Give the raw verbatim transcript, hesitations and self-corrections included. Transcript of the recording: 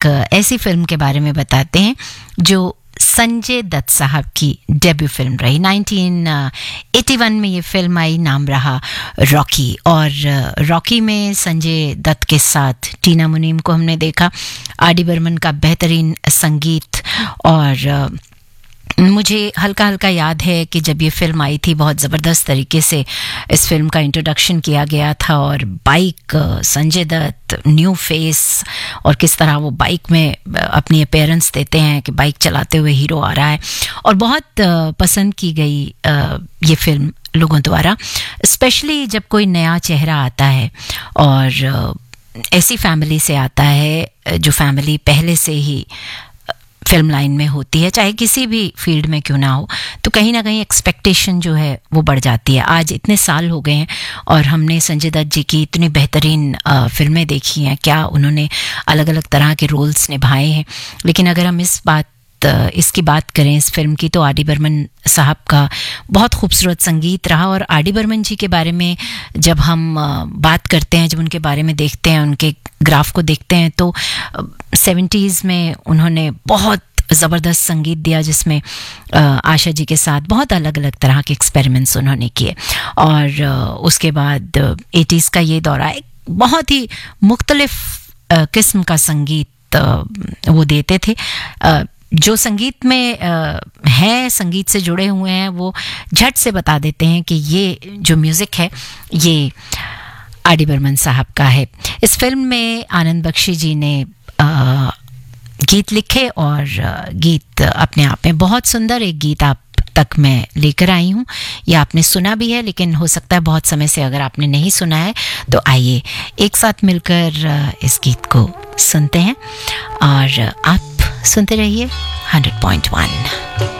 ऐसी फिल्म के बारे में बताते हैं जो संजय दत्त साहब की डेब्यू फिल्म रही। नाइनटीन एटी वन में ये फिल्म आई, नाम रहा रॉकी। और रॉकी में संजय दत्त के साथ टीना मुनीम को हमने देखा, आर डी बर्मन का बेहतरीन संगीत। और मुझे हल्का हल्का याद है कि जब ये फिल्म आई थी बहुत ज़बरदस्त तरीके से इस फिल्म का इंट्रोडक्शन किया गया था। और bike, Sanjay Dutt new face, और किस तरह वो बाइक में अपनी अपीयरेंस देते हैं कि बाइक चलाते हुए हीरो आ रहा है। और बहुत पसंद की गई ये फिल्म लोगों द्वारा, स्पेशली जब कोई नया चेहरा आता है और ऐसी फैमिली से आता है जो फैमिली पहले से ही फिल्म लाइन में होती है, चाहे किसी भी फील्ड में क्यों ना हो, तो कहीं ना कहीं एक्सपेक्टेशन जो है वो बढ़ जाती है। आज इतने साल हो गए हैं और हमने संजय दत्त जी की इतनी बेहतरीन फिल्में देखी हैं, क्या उन्होंने अलग अलग तरह के रोल्स निभाए हैं। लेकिन अगर हम इस बात इसकी बात करें इस फिल्म की, तो आर डी बर्मन साहब का बहुत खूबसूरत संगीत रहा। और आर डी बर्मन जी के बारे में जब हम बात करते हैं, जब उनके बारे में देखते हैं, उनके ग्राफ को देखते हैं, तो सेवेंटीज़ में उन्होंने बहुत ज़बरदस्त संगीत दिया, जिसमें आशा जी के साथ बहुत अलग अलग तरह के एक्सपेरिमेंट्स उन्होंने किए। और उसके बाद एटीज़ का ये दौरा एक बहुत ही मुख्तलिफ किस्म का संगीत वो देते थे। जो संगीत में है, संगीत से जुड़े हुए हैं, वो झट से बता देते हैं कि ये जो म्यूज़िक है ये आर डी बर्मन साहब का है। इस फिल्म में आनंद बख्शी जी ने आ, गीत लिखे और गीत अपने आप में बहुत सुंदर। एक गीत आप तक मैं लेकर आई हूँ, या आपने सुना भी है, लेकिन हो सकता है बहुत समय से अगर आपने नहीं सुना है, तो आइए एक साथ मिलकर इस गीत को सुनते हैं। और आप सुनते रहिए हंड्रेड पॉइंट वन।